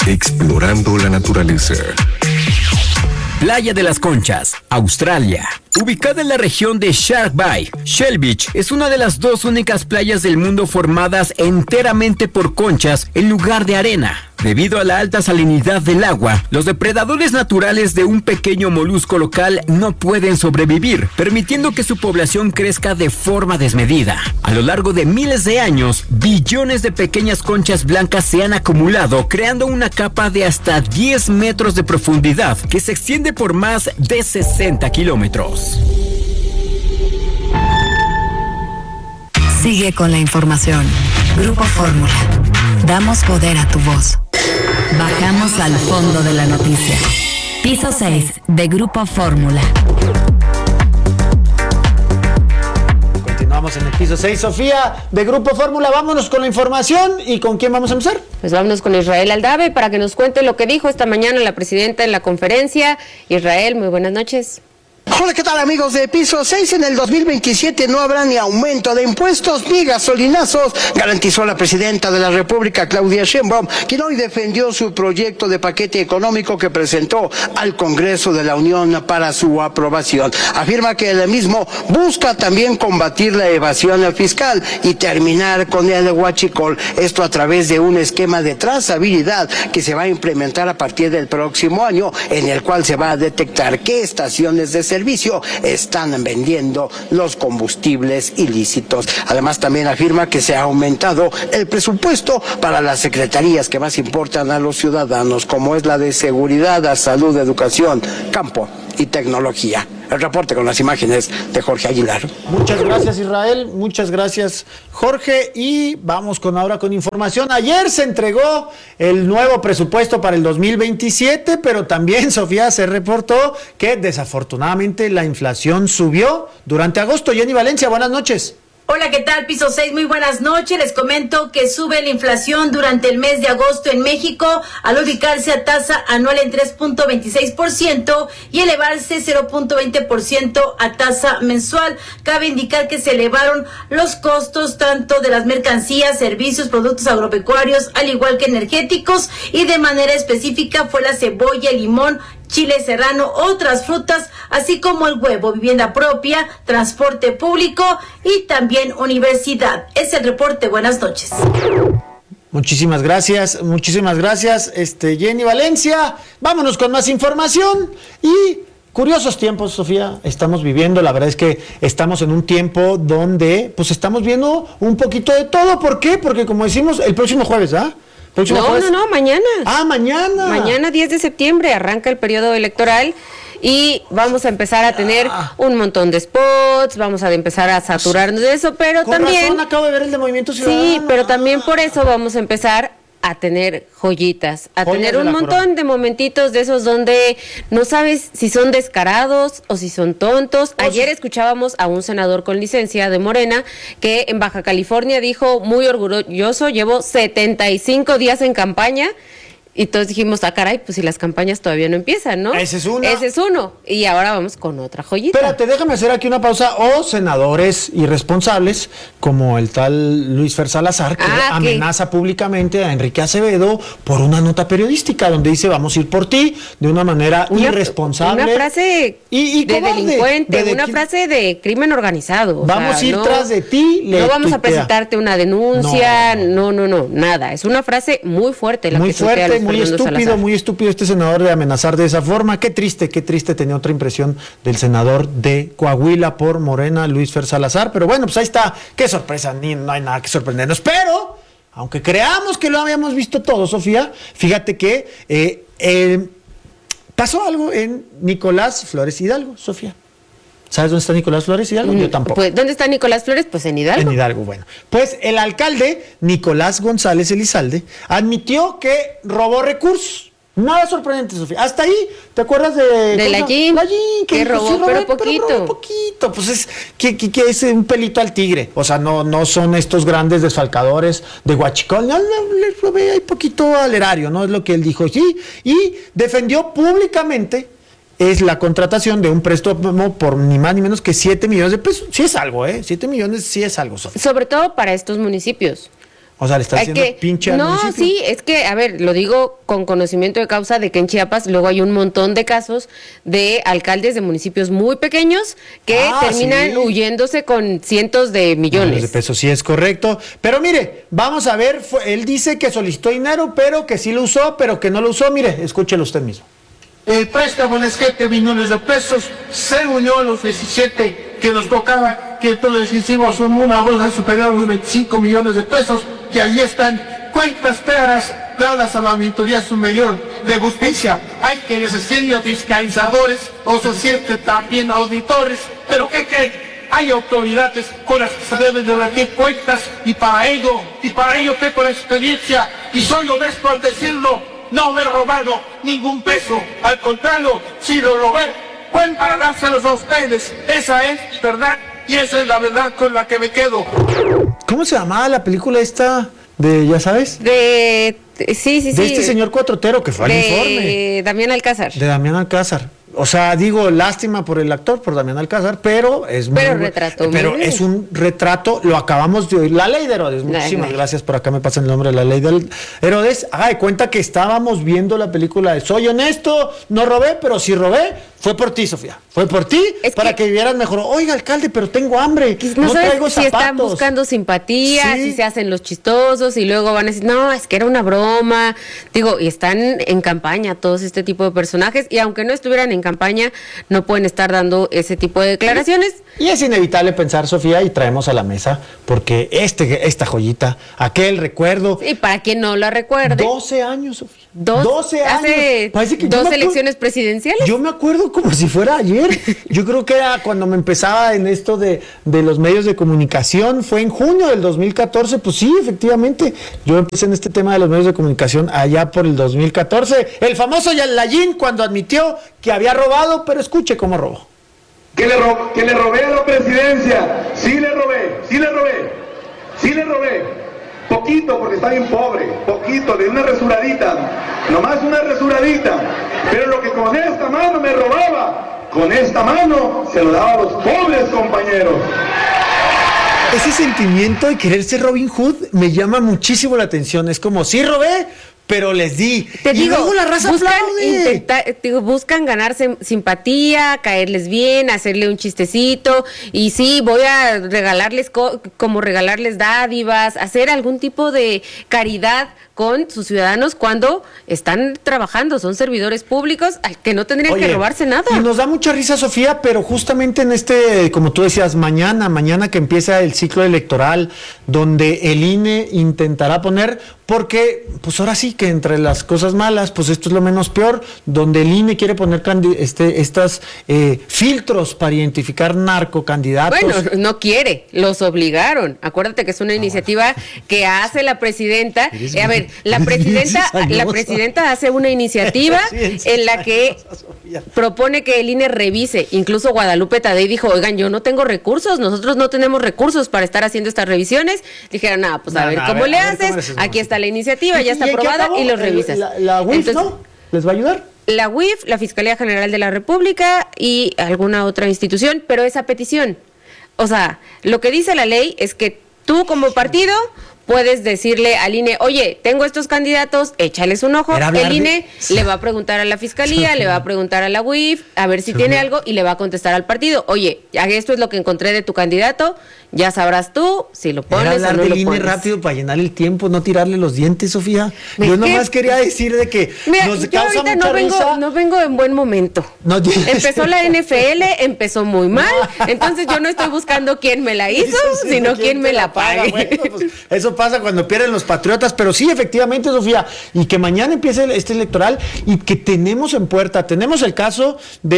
Explorando la naturaleza. Playa de las Conchas, Australia. Ubicada en la región de Shark Bay, Shell Beach es una de las dos únicas playas del mundo formadas enteramente por conchas en lugar de arena. Debido a la alta salinidad del agua, los depredadores naturales de un pequeño molusco local no pueden sobrevivir, permitiendo que su población crezca de forma desmedida. A lo largo de miles de años, billones de pequeñas conchas blancas se han acumulado, creando una capa de hasta 10 metros de profundidad que se extiende por más de 60 kilómetros. Sigue con la información. Grupo Fórmula. Damos poder a tu voz. Bajamos al fondo de la noticia. Piso 6 de Grupo Fórmula. Continuamos en el piso 6, Sofía, de Grupo Fórmula. Vámonos con la información. ¿Y con quién vamos a empezar? Pues vámonos con Israel Aldave para que nos cuente lo que dijo esta mañana la presidenta en la conferencia. Israel, muy buenas noches. Hola, ¿qué tal, amigos de Piso 6? En el 2027 no habrá ni aumento de impuestos ni gasolinazos, garantizó la presidenta de la República, Claudia Sheinbaum, quien hoy defendió su proyecto de paquete económico que presentó al Congreso de la Unión para su aprobación. Afirma que el mismo busca también combatir la evasión fiscal y terminar con el huachicol. Esto a través de un esquema de trazabilidad que se va a implementar a partir del próximo año, en el cual se va a detectar qué estaciones de servicio están vendiendo los combustibles ilícitos. Además, también afirma que se ha aumentado el presupuesto para las secretarías que más importan a los ciudadanos, como es la de Seguridad, Salud, Educación, Campo y Tecnología. El reporte con las imágenes de Jorge Aguilar. Muchas gracias, Israel. Muchas gracias, Jorge. Y vamos ahora con información. Ayer se entregó el nuevo presupuesto para el 2027, pero también, Sofía, se reportó que desafortunadamente la inflación subió durante agosto. Jenny Valencia, buenas noches. Hola, ¿qué tal? Piso 6, muy buenas noches. Les comento que sube la inflación durante el mes de agosto en México al ubicarse a tasa anual en 3.26% y elevarse 0.20% a tasa mensual. Cabe indicar que se elevaron los costos tanto de las mercancías, servicios, productos agropecuarios, al igual que energéticos, y de manera específica fue la cebolla, el limón, chile serrano, otras frutas, así como el huevo, vivienda propia, transporte público y también universidad. Es el reporte. Buenas noches. Muchísimas gracias, Jenny Valencia. Vámonos con más información y curiosos tiempos, Sofía, estamos viviendo. La verdad es que estamos en un tiempo donde pues estamos viendo un poquito de todo. ¿Por qué? Porque como decimos, el próximo jueves, ¿ah? No, mañana. Ah, mañana. Mañana, 10 de septiembre, arranca el periodo electoral y vamos a empezar a tener un montón de spots, vamos a empezar a saturarnos de eso, pero con también... razón, acabo de ver el de Movimiento Ciudadano. Sí, pero también por eso vamos a empezar a tener joyitas, a tener un montón de momentitos de esos donde no sabes si son descarados o si son tontos. Ayer escuchábamos a un senador con licencia de Morena que en Baja California dijo muy orgulloso, llevo 75 días en campaña. Y todos dijimos, caray, pues si las campañas todavía no empiezan, ¿no? Ese es uno. Y ahora vamos con otra joyita. Espérate, déjame hacer aquí una pausa. O senadores irresponsables, como el tal Luis Fer Salazar, que amenaza públicamente a Enrique Acevedo por una nota periodística donde dice, vamos a ir por ti, de una manera irresponsable. Una frase de delincuente, una frase de crimen organizado. Vamos a ir tras de ti. No vamos a presentarte una denuncia, no, nada. Es una frase muy fuerte la que tuitea Luis muy estúpido este senador de amenazar de esa forma. Qué triste tenía otra impresión del senador de Coahuila por Morena, Luis Fer Salazar. Pero bueno, pues ahí está. Qué sorpresa, no hay nada que sorprendernos. Pero, aunque creamos que lo habíamos visto todo, Sofía, fíjate que pasó algo en Nicolás Flores Hidalgo, Sofía. ¿Sabes dónde está Nicolás Flores Hidalgo? Yo tampoco. Pues, ¿dónde está Nicolás Flores? Pues en Hidalgo. En Hidalgo, bueno. Pues el alcalde, Nicolás González Elizalde, admitió que robó recursos. Nada sorprendente, Sofía. Hasta ahí, ¿te acuerdas de la Jean? La Jean, que robó, sí, pero poquito. Pero robó poquito. Pues es que es un pelito al tigre. O sea, no son estos grandes desfalcadores de huachicol. No, le robé ahí poquito al erario, ¿no? Es lo que él dijo. Sí, y defendió públicamente es la contratación de un préstamo por ni más ni menos que 7 millones de pesos. Sí es algo, 7 millones sí es algo, Sofía. Sobre todo para estos municipios, O sea, le está diciendo pinche al municipio. Sí, es que, a ver, lo digo con conocimiento de causa de que en Chiapas luego hay un montón de casos de alcaldes de municipios muy pequeños que terminan huyéndose con cientos de millones de pesos. Sí, es correcto. Pero mire, vamos a ver, él dice que solicitó dinero, pero que sí lo usó, pero que no lo usó. Mire, escúchelo usted mismo. El préstamo de 7 millones de pesos se unió a los 17 que nos tocaba, que entonces hicimos una bolsa superior a los 25 millones de pesos, que allí están cuentas claras dadas a la Auditoría Superior de Justicia. Hay que decirle a fiscalizadores o se sienten también auditores, pero ¿qué creen? Hay autoridades con las que se deben de rendir cuentas y para ello tengo la experiencia y soy honesto al decirlo. No me he robado ningún peso, al contrario, si lo robé, pues para dárselos a ustedes. Esa es verdad y esa es la verdad con la que me quedo. ¿Cómo se llamaba la película esta de, ya sabes? Sí. De este señor cuatrotero que fue al informe. De Damián Alcázar. De Damián Alcázar. O sea, digo, lástima por el actor, por Damián Alcázar, pero es es un retrato, lo acabamos de oír. La Ley de Herodes, muchísimas gracias, por acá me pasa el nombre de La Ley de Herodes. Haga de cuenta que estábamos viendo la película de Soy honesto, no robé, pero si robé, fue por ti, Sofía. Fue por ti, para que vivieras mejor. Oiga, alcalde, pero tengo hambre, no traigo zapatos. Si están buscando simpatía, si se hacen los chistosos y luego van a decir, no, es que era una broma. Digo, y están en campaña todos este tipo de personajes, y aunque no estuvieran en campaña, no pueden estar dando ese tipo de declaraciones. Y es inevitable pensar, Sofía, y traemos a la mesa, porque esta joyita, aquel recuerdo. Y para quien no la recuerde. 12 años, Sofía. 12 años. Hace Parece que dos elecciones presidenciales. Yo me acuerdo como si fuera ayer. Yo creo que era cuando me empezaba en esto de los medios de comunicación. Fue en junio del 2014. Pues sí, efectivamente. Yo empecé en este tema de los medios de comunicación allá por el 2014. El famoso Yalayín cuando admitió que había robado, pero escuche cómo robó. Que le robé a la presidencia. Sí le robé. Poquito, porque está bien pobre, poquito, de una resuradita, nomás una resuradita, pero lo que con esta mano me robaba, con esta mano se lo daba a los pobres compañeros. Ese sentimiento de querer ser Robin Hood me llama muchísimo la atención, es como, sí robé, pero les di. Te digo, luego la raza buscan ganarse simpatía, caerles bien, hacerle un chistecito, y sí, voy a regalarles como regalarles dádivas, hacer algún tipo de caridad con sus ciudadanos cuando están trabajando, son servidores públicos que no tendrían que robarse nada. Y nos da mucha risa, Sofía, pero justamente en este, como tú decías, mañana que empieza el ciclo electoral, donde el INE intentará poner, porque pues ahora sí que entre las cosas malas, pues esto es lo menos peor, donde el INE quiere poner estas filtros para identificar narcocandidatos. Bueno, no quiere, los obligaron. Acuérdate que es una iniciativa que hace la presidenta. A ver, la presidenta hace una iniciativa en la que propone que el INE revise. Incluso Guadalupe Tadei dijo, oigan, yo no tengo recursos, nosotros no tenemos recursos para estar haciendo estas revisiones. Dijeron, pues a ver cómo le haces, aquí está la iniciativa, ya está aprobada y lo revisas. La UIF, entonces, ¿no? ¿Les va a ayudar? La UIF, la Fiscalía General de la República y alguna otra institución, pero esa petición. O sea, lo que dice la ley es que tú como partido puedes decirle al INE, oye, tengo estos candidatos, échales un ojo. El INE le va a preguntar a la Fiscalía, le va a preguntar a la UIF, a ver si tiene algo, y le va a contestar al partido, oye, esto es lo que encontré de tu candidato, ya sabrás tú si lo pones o no lo pones. Hablar del INE rápido para llenar el tiempo, no tirarle los dientes, Sofía. Yo nomás quería decir de que nos causa mucha risa. No vengo en buen momento. Empezó la NFL, empezó muy mal, entonces yo no estoy buscando quién me la hizo, sino quién me la pague. Bueno, pues, eso pasa cuando pierden los Patriotas, pero sí, efectivamente, Sofía, y que mañana empiece este electoral y que tenemos en puerta, tenemos el caso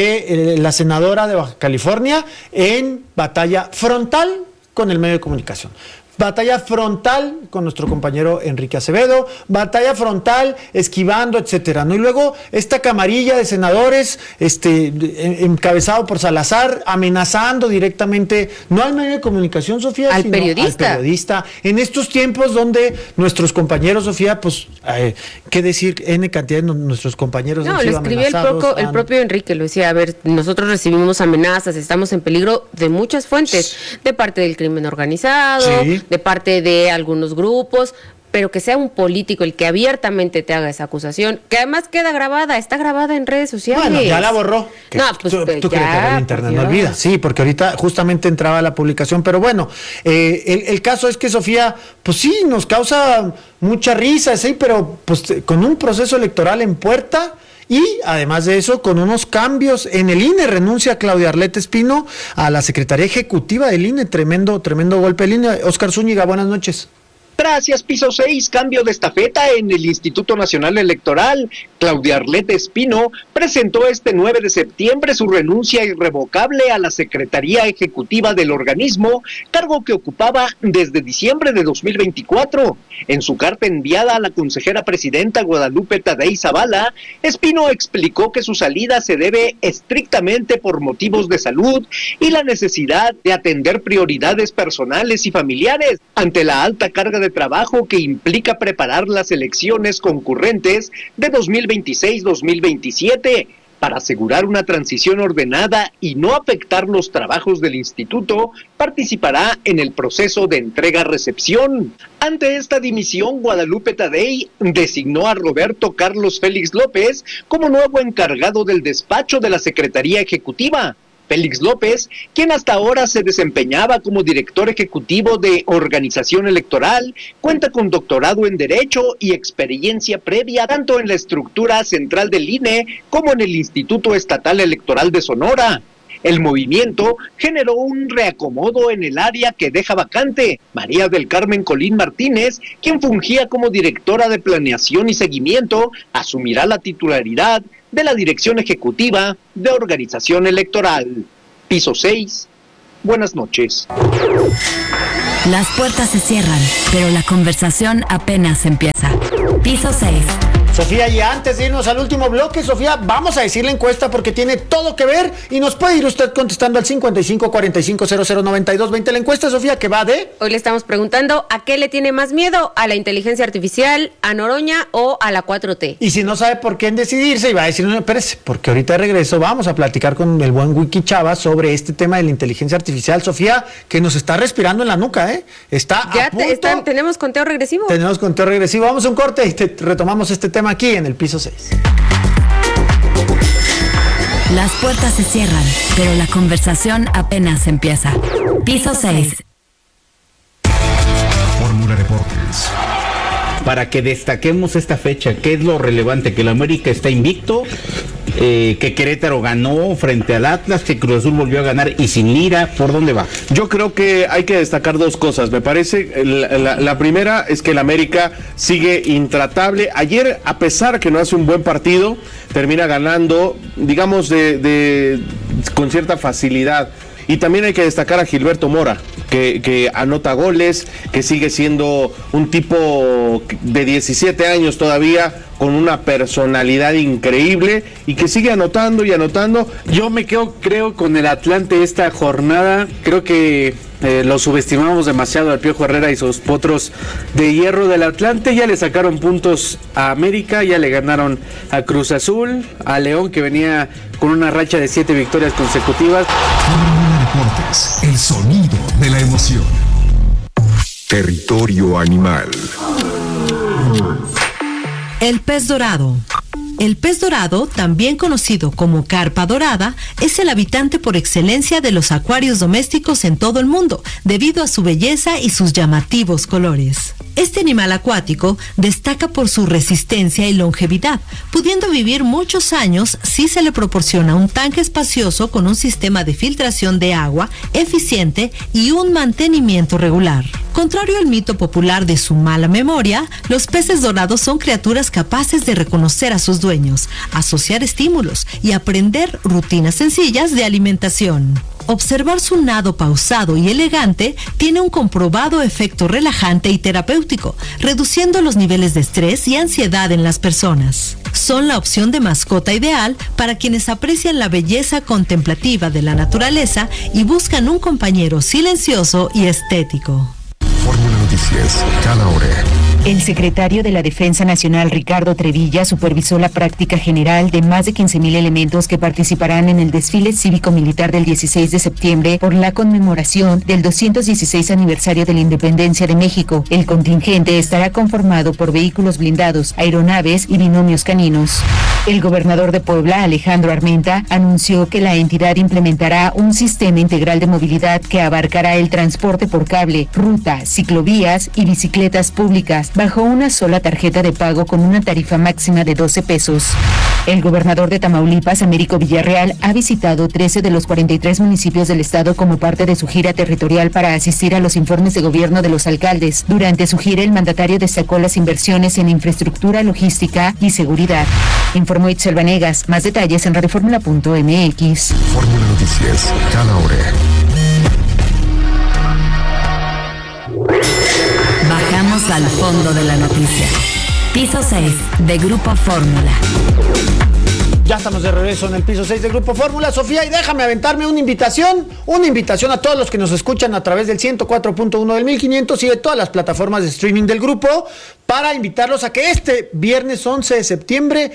de la senadora de Baja California en batalla frontal con el medio de comunicación. Batalla frontal con nuestro compañero Enrique Acevedo, batalla frontal esquivando, etcétera, ¿no? Y luego esta camarilla de senadores, encabezado por Salazar, amenazando directamente, no al medio de comunicación, Sofía, al sino periodista. Al periodista. En estos tiempos donde nuestros compañeros, Sofía, pues, qué decir, N cantidad de nuestros compañeros. No, lo escribió el propio Enrique, lo decía, a ver, nosotros recibimos amenazas, estamos en peligro de muchas fuentes, de parte del crimen organizado, de parte de algunos grupos, pero que sea un político el que abiertamente te haga esa acusación, que además está grabada en redes sociales. Bueno, ya la borró. No, pues tú crees que el internet no Dios. olvida. Sí, porque ahorita justamente entraba la publicación, pero bueno, el caso es que Sofía, pues sí, nos causa mucha risa, sí, pero pues con un proceso electoral en puerta. Y además de eso, con unos cambios en el INE, renuncia Claudia Arlette Espino a la Secretaría Ejecutiva del INE, tremendo golpe del INE. Óscar Zúñiga, buenas noches. Gracias, piso 6, cambio de estafeta en el Instituto Nacional Electoral. Claudia Arlette Espino presentó este 9 de septiembre su renuncia irrevocable a la Secretaría Ejecutiva del organismo, cargo que ocupaba desde diciembre de 2024. En su carta enviada a la consejera presidenta Guadalupe Tadei Zavala, Espino explicó que su salida se debe estrictamente por motivos de salud y la necesidad de atender prioridades personales y familiares ante la alta carga de trabajo que implica preparar las elecciones concurrentes de 2026-2027. Para asegurar una transición ordenada y no afectar los trabajos del instituto, participará en el proceso de entrega-recepción. Ante esta dimisión, Guadalupe Tadei designó a Roberto Carlos Félix López como nuevo encargado del despacho de la Secretaría Ejecutiva. Félix López, quien hasta ahora se desempeñaba como director ejecutivo de Organización Electoral, cuenta con doctorado en Derecho y experiencia previa tanto en la estructura central del INE como en el Instituto Estatal Electoral de Sonora. El movimiento generó un reacomodo en el área que deja vacante. María del Carmen Colín Martínez, quien fungía como directora de Planeación y Seguimiento, asumirá la titularidad de la Dirección Ejecutiva de Organización Electoral. Piso 6. Buenas noches. Las puertas se cierran, pero la conversación apenas empieza. Piso 6. Sofía, y antes de irnos al último bloque, Sofía, vamos a decir la encuesta porque tiene todo que ver y nos puede ir usted contestando al 55 45 00 92 20. La encuesta, Sofía, que va de... Hoy le estamos preguntando ¿a qué le tiene más miedo? ¿A la inteligencia artificial, a Noroña o a la 4T? Y si no sabe por qué en decidirse, y va a decir, no, espérese, porque ahorita de regreso vamos a platicar con el buen Wiki Chava sobre este tema de la inteligencia artificial, Sofía, que nos está respirando en la nuca, ¿eh? Está ya a punto. Tenemos conteo regresivo. Tenemos conteo regresivo. Vamos a un corte y retomamos este tema aquí en el piso 6. Las puertas se cierran, pero la conversación apenas empieza. Piso 6. Fórmula Deportes. Para que destaquemos esta fecha, ¿qué es lo relevante? Que el América está invicto, que Querétaro ganó frente al Atlas, que Cruz Azul volvió a ganar y sin Lira. ¿Por dónde va? Yo creo que hay que destacar dos cosas. Me parece, la primera es que el América sigue intratable. Ayer, a pesar que no hace un buen partido, termina ganando, digamos, con cierta facilidad. Y también hay que destacar a Gilberto Mora, que anota goles, que sigue siendo un tipo de 17 años todavía, con una personalidad increíble y que sigue anotando y anotando. Yo me quedo, creo, con el Atlante esta jornada. Creo que lo subestimamos demasiado al Piojo Herrera y sus potros de hierro del Atlante. Ya le sacaron puntos a América, ya le ganaron a Cruz Azul, a León, que venía con una racha de 7 victorias consecutivas. Deportes, el sonido de la emoción. Territorio animal. El pez dorado. El pez dorado, también conocido como carpa dorada, es el habitante por excelencia de los acuarios domésticos en todo el mundo, debido a su belleza y sus llamativos colores. Este animal acuático destaca por su resistencia y longevidad, pudiendo vivir muchos años si se le proporciona un tanque espacioso con un sistema de filtración de agua eficiente y un mantenimiento regular. Contrario al mito popular de su mala memoria, los peces dorados son criaturas capaces de reconocer a sus dueños, asociar estímulos y aprender rutinas sencillas de alimentación. Observar su nado pausado y elegante tiene un comprobado efecto relajante y terapéutico, reduciendo los niveles de estrés y ansiedad en las personas. Son la opción de mascota ideal para quienes aprecian la belleza contemplativa de la naturaleza y buscan un compañero silencioso y estético. Fórmula Noticias, cada hora. El secretario de la Defensa Nacional, Ricardo Trevilla, supervisó la práctica general de más de 15,000 elementos que participarán en el desfile cívico-militar del 16 de septiembre por la conmemoración del 216 aniversario de la independencia de México. El contingente estará conformado por vehículos blindados, aeronaves y binomios caninos. El gobernador de Puebla, Alejandro Armenta, anunció que la entidad implementará un sistema integral de movilidad que abarcará el transporte por cable, ruta, ciclovías y bicicletas públicas bajo una sola tarjeta de pago con una tarifa máxima de 12 pesos. El gobernador de Tamaulipas, Américo Villarreal, ha visitado 13 de los 43 municipios del estado como parte de su gira territorial para asistir a los informes de gobierno de los alcaldes. Durante su gira, el mandatario destacó las inversiones en infraestructura, logística y seguridad. Informó Itzel Vanegas. Más detalles en radioformula.mx. Fórmula Noticias, cada hora. Bajamos al fondo de la noticia. Piso 6 de Grupo Fórmula. Ya estamos de regreso en el piso 6 del Grupo Fórmula, Sofía, y déjame aventarme una invitación a todos los que nos escuchan a través del 104.1 del 1500 y de todas las plataformas de streaming del grupo, para invitarlos a que este viernes 11 de septiembre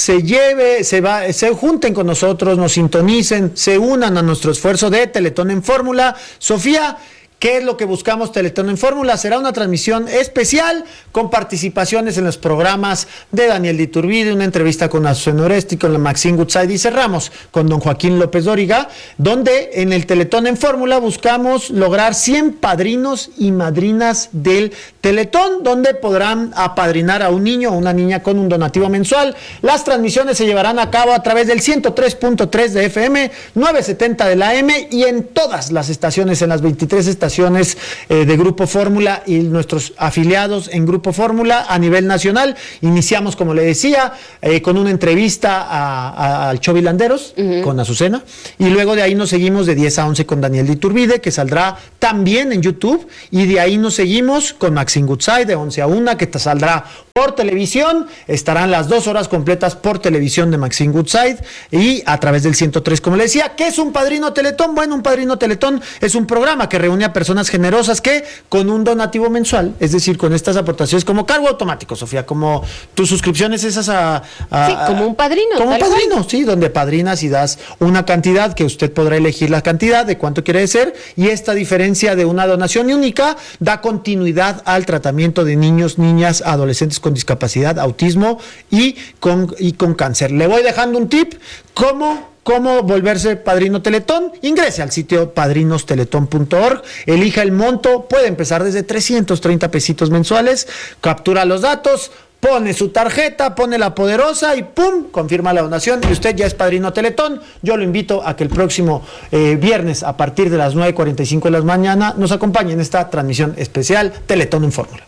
se junten con nosotros, nos sintonicen, se unan a nuestro esfuerzo de Teletón en Fórmula. Sofía, ¿qué es lo que buscamos Teletón en Fórmula? Será una transmisión especial con participaciones en los programas de Daniel de Iturbide, una entrevista con Azucena Oresti, con la Maxine Goodside, y cerramos con don Joaquín López Dóriga, donde en el Teletón en Fórmula buscamos lograr 100 padrinos y madrinas del Teletón, donde podrán apadrinar a un niño o una niña con un donativo mensual. Las transmisiones se llevarán a cabo a través del 103.3 de FM, 970 de la AM y en todas las estaciones, en las 23 estaciones de Grupo Fórmula y nuestros afiliados en Grupo Fórmula a nivel nacional. Iniciamos, como le decía, con una entrevista al Chovy Landeros, con Azucena, y luego de ahí nos seguimos de 10 a 11 con Daniel de Iturbide, que saldrá también en YouTube, y de ahí nos seguimos con Maxine Goodside de 11 a 1, que saldrá por televisión. Estarán las 2 horas completas por televisión de Maxine Goodside y a través del 103, como le decía. ¿Qué es un Padrino Teletón? Bueno, un Padrino Teletón es un programa que reúne a personas generosas que con un donativo mensual, es decir, con estas aportaciones como cargo automático, Sofía, como tus suscripciones esas sí, como un padrino. Como un padrino, sí, donde padrinas y das una cantidad que usted podrá elegir la cantidad de cuánto quiere ser, y esta diferencia de una donación única da continuidad al tratamiento de niños, niñas, adolescentes con discapacidad, autismo y con cáncer. Le voy dejando un tip, ¿Cómo volverse Padrino Teletón? Ingrese al sitio padrinosteletón.org, elija el monto, puede empezar desde 330 pesitos mensuales, captura los datos, pone su tarjeta, pone la poderosa y ¡pum!, confirma la donación y usted ya es Padrino Teletón. Yo lo invito a que el próximo viernes a partir de las 9:45 de la mañana nos acompañe en esta transmisión especial Teletón en Fórmula.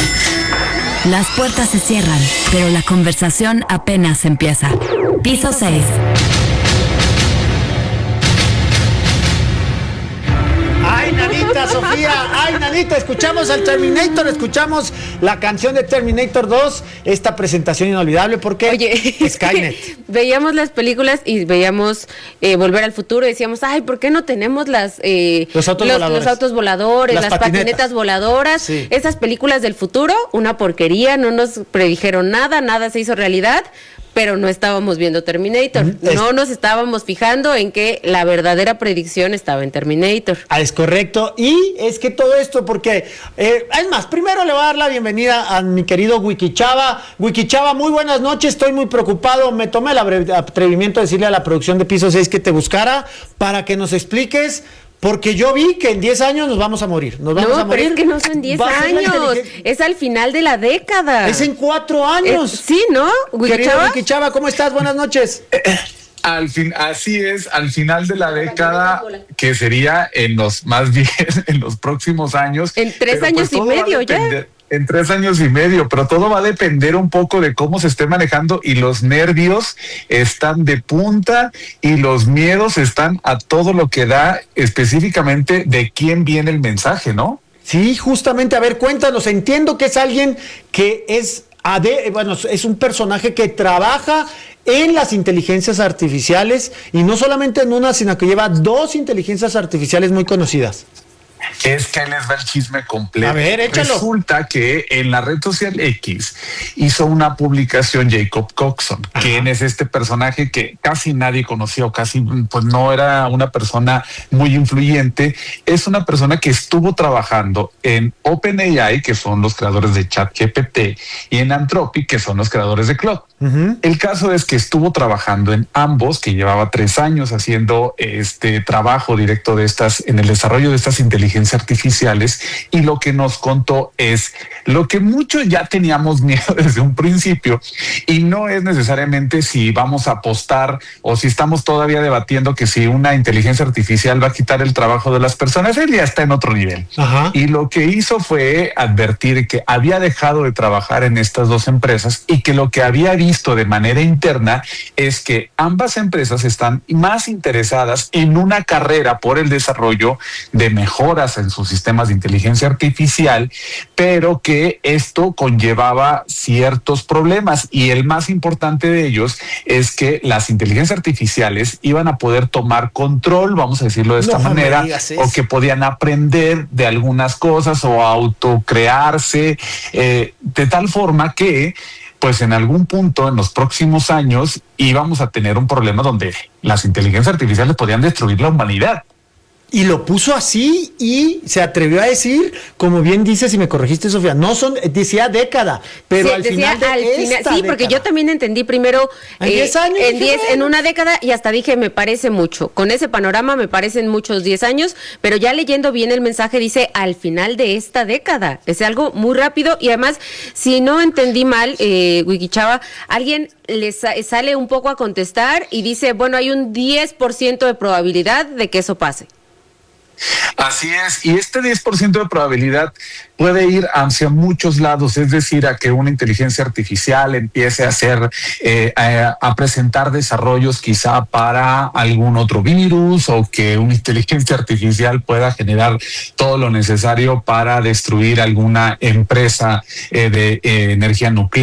Las puertas se cierran, pero la conversación apenas empieza. Piso 6. ¡Ay, nanita, Sofía! ¡Ay, nanita! Escuchamos al Terminator, escuchamos la canción de Terminator 2, esta presentación inolvidable, porque Skynet. Veíamos las películas y veíamos Volver al Futuro y decíamos, ay, ¿por qué no tenemos los autos voladores, las patinetas voladoras? Sí. Esas películas del futuro, una porquería, no nos predijeron nada se hizo realidad. Pero no estábamos viendo Terminator. No nos estábamos fijando en que la verdadera predicción estaba en Terminator. Es correcto. Y es que todo esto, porque es más, primero le voy a dar la bienvenida a mi querido Wiki Chava. Wiki Chava, muy buenas noches. Estoy muy preocupado. Me tomé el atrevimiento de decirle a la producción de Piso 6 que te buscara para que nos expliques. Porque yo vi que en 10 años nos vamos a morir. Nos vamos a morir. Pero es que no son 10 años. Es al final de la década. Es en 4 años. Sí, ¿no? Querido Wiki Chava, ¿cómo estás? Buenas noches. Así es, al final de la década, que sería en los próximos años. En 3 años y medio ya. En 3 años y medio, pero todo va a depender un poco de cómo se esté manejando, y los nervios están de punta y los miedos están a todo lo que da, específicamente de quién viene el mensaje, ¿no? Sí, justamente, a ver, cuéntanos. Entiendo que es alguien que es un personaje que trabaja en las inteligencias artificiales, y no solamente en una, sino que lleva 2 inteligencias artificiales muy conocidas. Es que ahí les va el chisme completo. A ver, échalo. Resulta que en la red social X hizo una publicación Jacob Coxon, quien es este personaje que casi nadie conoció, casi pues no era una persona muy influyente. Es una persona que estuvo trabajando en OpenAI, que son los creadores de ChatGPT, y en Anthropic, que son los creadores de Claude. El caso es que estuvo trabajando en ambos, que llevaba 3 años haciendo este trabajo directo de en el desarrollo de estas inteligencias artificiales, y lo que nos contó es lo que muchos ya teníamos miedo desde un principio, y no es necesariamente si vamos a apostar o si estamos todavía debatiendo que si una inteligencia artificial va a quitar el trabajo de las personas. Él ya está en otro nivel. Y lo que hizo fue advertir que había dejado de trabajar en estas 2 empresas y que lo que había visto de manera interna es que ambas empresas están más interesadas en una carrera por el desarrollo de mejoras en sus sistemas de inteligencia artificial, pero que esto conllevaba ciertos problemas, y el más importante de ellos es que las inteligencias artificiales iban a poder tomar control, vamos a decirlo de esta manera, o que podían aprender de algunas cosas o autocrearse, de tal forma que pues en algún punto en los próximos años íbamos a tener un problema donde las inteligencias artificiales podían destruir la humanidad. Y lo puso así y se atrevió a decir, como bien dices, y me corregiste, Sofía, no son, decía década, pero sí, al final de esta sí, década. Porque yo también entendí primero en 10 años, en una década, y hasta dije, me parece mucho. Con ese panorama me parecen muchos 10 años, pero ya leyendo bien el mensaje dice al final de esta década. Es algo muy rápido, y además, si no entendí mal, Wikichava, alguien les sale un poco a contestar y dice, bueno, hay un 10% de probabilidad de que eso pase. Así es, y este 10% de probabilidad puede ir hacia muchos lados, es decir, a que una inteligencia artificial empiece a hacer, a presentar desarrollos quizá para algún otro virus, o que una inteligencia artificial pueda generar todo lo necesario para destruir alguna empresa de energía nuclear.